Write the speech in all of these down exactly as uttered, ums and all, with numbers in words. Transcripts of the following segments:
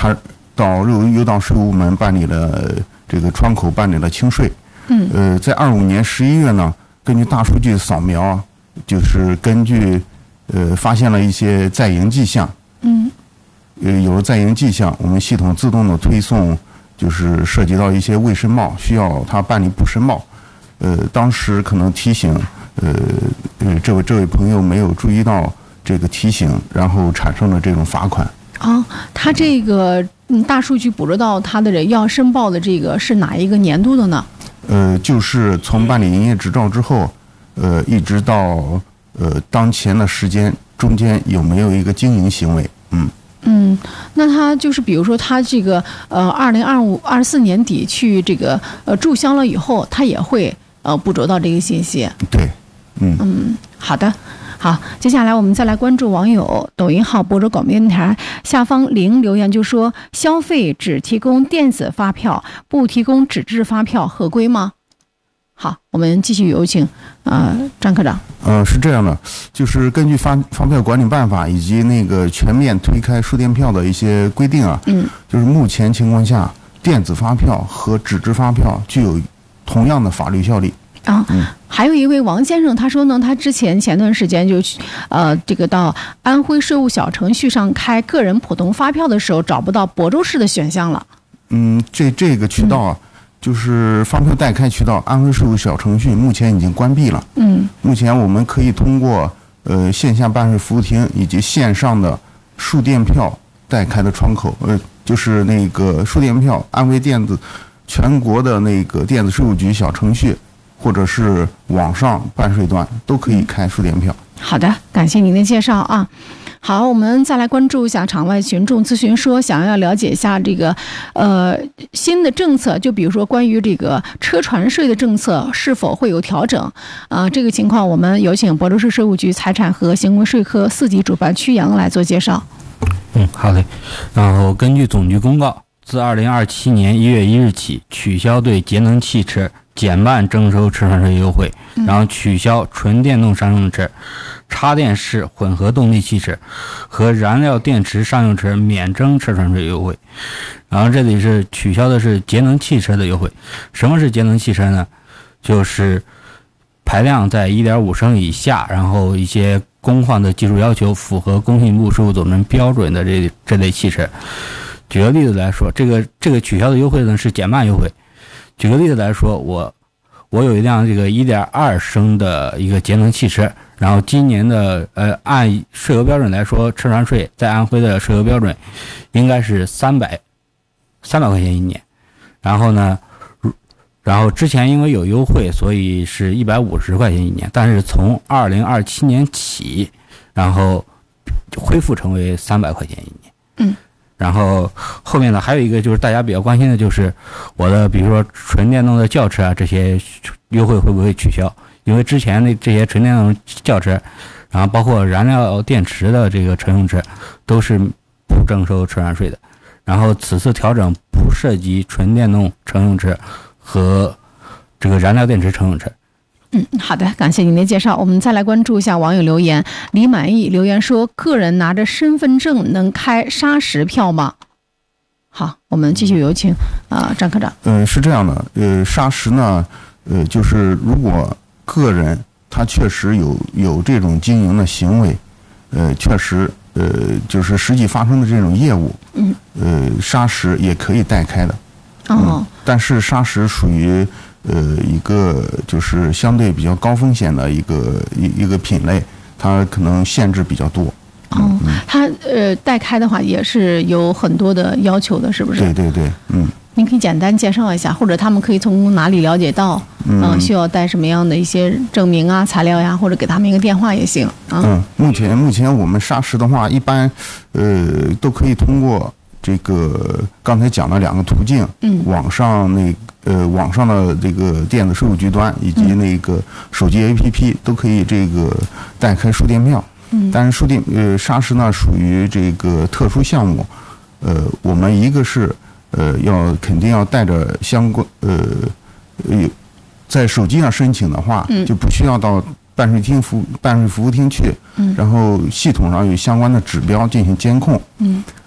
他到又又到税务部门办理了这个窗口办理了清税。 嗯， 呃，在二五年十一月呢，根据大数据扫描，就是根据呃发现了一些在营迹象。 嗯， 呃，有了在营迹象，我们系统自动的推送，就是涉及到一些未申报，需要他办理补申报。呃，当时可能提醒，呃呃，这位这位朋友没有注意到这个提醒，然后产生了这种罚款。 啊，他这个嗯大数据捕捉到他的人要申报的这个是哪一个年度的呢？ 呃，就是从办理营业执照之后，呃，一直到呃当前的时间中间有没有一个经营行为？嗯嗯，那他就是比如说他这个呃二零二五二四年底去这个呃注销了以后，他也会呃捕捉到这个信息。 对，嗯嗯，好的。好，接下来我们再来关注网友抖音号博主广播电台下方零留言，就说消费只提供电子发票，不提供纸质发票，合规吗？好，我们继续有请呃张科长。 呃，是这样的，就是根据发发票管理办法以及那个全面推开数电票的一些规定啊， 嗯， 就是目前情况下，电子发票和纸质发票具有同样的法律效力。 啊， 嗯， 还有一位王先生，他说呢，他之前前段时间就去，呃，这个到安徽税务小程序上开个人普通发票的时候，找不到亳州市的选项了。 嗯，这这个渠道啊，嗯、就是发票代开渠道，安徽税务小程序目前已经关闭了。 嗯， 目前我们可以通过呃线下办税服务厅以及线上的数电票代开的窗口，呃，就是那个数电票，安徽电子全国的那个电子税务局小程序。或者是网上办税端都可以开数电票。 好的，感谢您的介绍啊。好，我们再来关注一下场外群众咨询说，想要了解一下这个呃新的政策，就比如说关于这个车船税的政策是否会有调整啊、呃？这个情况我们有请亳州市税务局财产和行为税科四级主办曲阳来做介绍。 嗯，好嘞。然后根据总局公告，自二零二七年一月一日起，取消对节能汽车减半征收车船税优惠，然后取消纯电动商用车、插电式混合动力汽车和燃料电池商用车免征车船税优惠。然后这里是取消的是节能汽车的优惠。什么是节能汽车呢？就是排量在 一点五 升以下，然后一些工况的技术要求符合工信部税务总成标准的这这类汽车。举个例子来说，这个这个取消的优惠呢是减半优惠。举个例子来说，我我有一辆这个 一点二 升的一个节能汽车，然后今年的呃按税额标准来说，车船税在安徽的税额标准应该是三百三百块钱一年。然后呢，然后之前因为有优惠，所以是一百五十块钱一年，但是从二零二七年起，然后恢复成为三百块钱一年。 嗯。 然后后面呢，还有一个就是大家比较关心的，就是我的比如说纯电动的轿车啊，这些优惠会不会取消？因为之前的这些纯电动轿车，然后包括燃料电池的这个乘用车，都是不征收车船税的。然后此次调整不涉及纯电动乘用车和这个燃料电池乘用车。 嗯，好的，感谢您的介绍。我们再来关注一下网友留言。李满意留言说，个人拿着身份证能开砂石票吗？好，我们继续有请啊、呃、张科长。 呃，是这样的，呃，砂石呢，呃，就是如果个人他确实有有这种经营的行为，呃，确实呃就是实际发生的这种业务， 嗯， 呃，砂石也可以代开的。 哦、 嗯，但是砂石属于呃一个就是相对比较高风险的一个一一个品类，它可能限制比较多。 哦，它呃代开的话也是有很多的要求的，是不是？ 对对对，嗯。 您可以简单介绍一下，或者他们可以从哪里了解到，嗯、呃，需要带什么样的一些证明啊、材料呀，或者给他们一个电话也行。啊、 嗯，目前目前我们砂石的话，一般呃都可以通过这个刚才讲的两个途径， 嗯，网上那呃网上的这个电子税务局端以及那个手机 A P P、嗯、都可以这个代开数电票。 嗯， 但是数电呃砂石呢属于这个特殊项目，呃，我们一个是呃要肯定要带着相关呃呃在手机上申请的话， 嗯， 就不需要到办税厅服办税服务厅去， 嗯， 然后系统上有相关的指标进行监控， 嗯，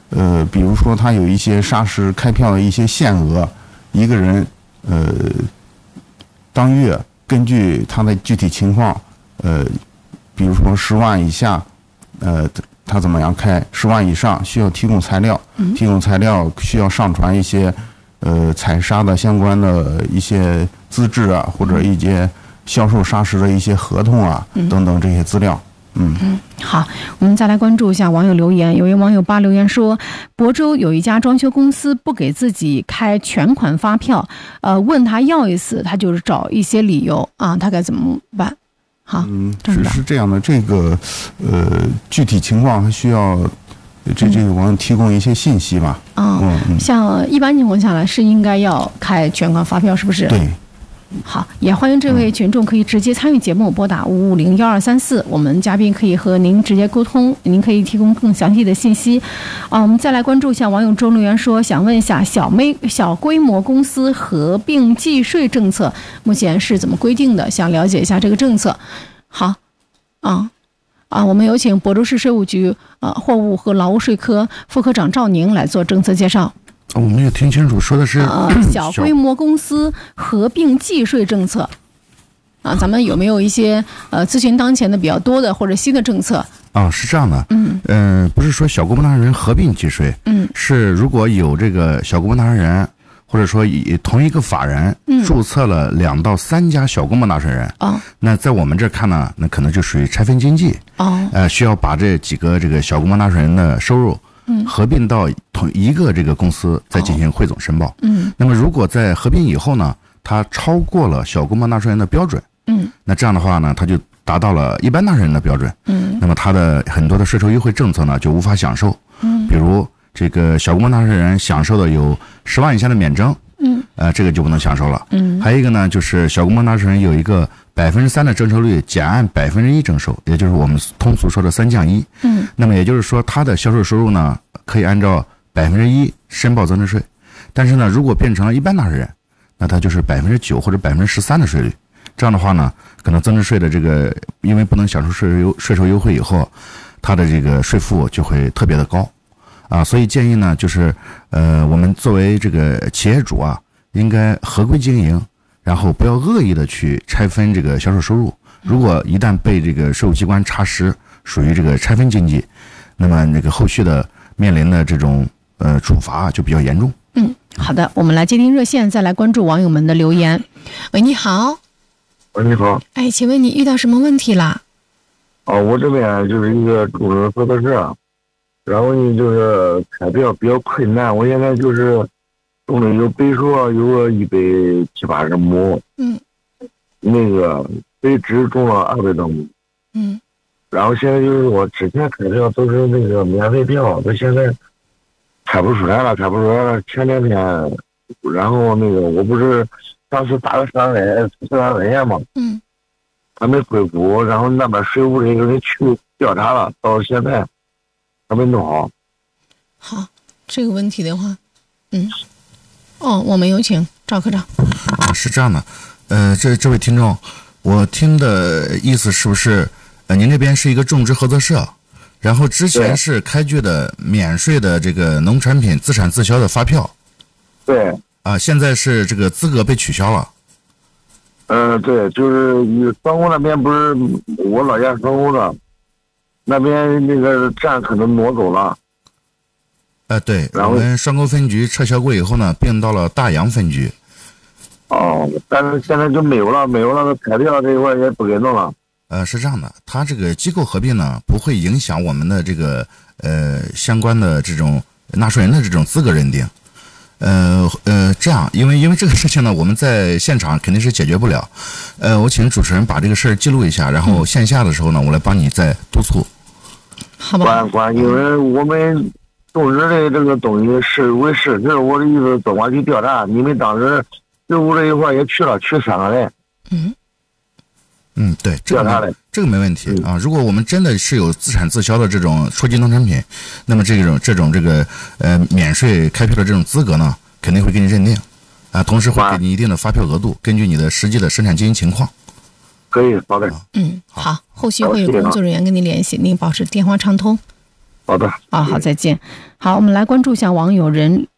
呃，比如说他有一些砂石开票的一些限额，一个人呃当月根据他的具体情况，呃，比如说十万以下，呃，他怎么样开？十万以上需要提供材料，提供材料需要上传一些呃采砂的相关的一些资质啊，或者一些销售砂石的一些合同啊等等这些资料。嗯嗯，好，我们再来关注一下网友留言。有位网友八留言说，亳州有一家装修公司不给自己开全款发票，呃，问他要一次，他就是找一些理由啊，他该怎么办？好， 嗯，是是这样的，这个呃具体情况还需要这这个网友提供一些信息吧。 嗯， 嗯嗯， 像一般情况下来是应该要开全款发票，是不是？ 对。 好，也欢迎这位群众可以直接参与节目，拨打五五零幺二三四，我们嘉宾可以和您直接沟通，您可以提供更详细的信息。啊，我们再来关注一下网友周留言说，想问一下小微小规模公司合并计税政策目前是怎么规定的？想了解一下这个政策。好，啊啊，我们有请亳州市税务局呃货物和劳务税科副科长赵宁来做政策介绍。 我没有听清楚，说的是呃小规模公司合并计税政策啊，咱们有没有一些呃咨询当前的比较多的或者新的政策？ 啊，是这样的， 嗯嗯、呃，不是说小规模纳税人合并计税， 嗯， 是如果有这个小规模纳税人，或者说以同一个法人注册了两到三家小规模纳税人， 哦， 那在我们这看呢，那可能就属于拆分经济， 哦， 呃，需要把这几个这个小规模纳税人的收入。 嗯， 合并到同一个这个公司再进行汇总申报。 嗯， 那么如果在合并以后呢，它超过了小规模纳税人的标准， 嗯， 那这样的话呢，它就达到了一般纳税人的标准。 嗯， 那么它的很多的税收优惠政策呢就无法享受。 嗯， 比如这个小规模纳税人享受的有十万以下的免征。 嗯， 呃，这个就不能享受了。 嗯， 还有一个呢，就是小规模纳税人有一个百分之三的征收率减按百分之一征收，也就是我们通俗说的三降一。 嗯， 那么也就是说，他的销售收入呢可以按照百分之一申报增值税，但是呢，如果变成了一般纳税人，那他就是百分之九或者百分之十三的税率。这样的话呢，可能增值税的这个，因为不能享受税收优税收优惠以后，他的这个税负就会特别的高。啊，所以建议呢，就是呃，我们作为这个企业主啊，应该合规经营，然后不要恶意的去拆分这个销售收入。如果一旦被这个税务机关查实属于这个拆分经济，那么那个后续的面临的这种呃处罚就比较严重。 嗯，好的，我们来接听热线，再来关注网友们的留言。喂，你好。 喂，你好。 哎，请问你遇到什么问题啦？ 哦，我这边就是一个住址合作社。然后呢，就是开票比较困难。我现在就是种的有柏树，有个一百七八十亩， 嗯， 那个北枝种了二百多亩， 嗯， 然后现在就是我之前开票都是那个免费票，我现在开不出来了，开不出来了。前两天，然后那个我不是当时打了三文三文件嘛， 嗯， 还没恢复，然后那边税务这个人去调查了，到现在。还没弄好。 好，这个问题的话，嗯，哦，我们有请赵科长。 啊，是这样的，呃，这这位听众，我听的意思是不是，呃，您这边是一个种植合作社，然后之前是开具的免税的这个农产品自产自销的发票？ 对。 啊，现在是这个资格被取消了。 嗯、呃，对，就是双沟那边不是我老家双沟的。那边那个站可能挪走了， 呃，对，我们双沟分局撤销过以后呢，并到了大洋分局。 哦，但是现在就没有了，没有了，开票这一块也不给弄了。 呃，是这样的，它这个机构合并呢，不会影响我们的这个呃相关的这种纳税人的这种资格认定。呃呃，这样，因为因为这个事情呢，我们在现场肯定是解决不了。呃，我请主持人把这个事儿记录一下，然后线下的时候呢，我来帮你再督促。 好吧。 管管，因为我们种植的这个东西是为事实，我的意思，总管去调查。你们当时税务这一块也去了，去三个人。 嗯。 嗯，对，这个没这个没问题啊。如果我们真的是有自产自销的这种初级农产品，那么这种这种这个呃免税开票的这种资格呢，肯定会给你认定啊，同时会给你一定的发票额度，根据你的实际的生产经营情况。 可以，好的。 嗯，好，后续会有工作人员跟您联系，您保持电话畅通。 好的。 啊，好，再见。好，我们来关注一下网友人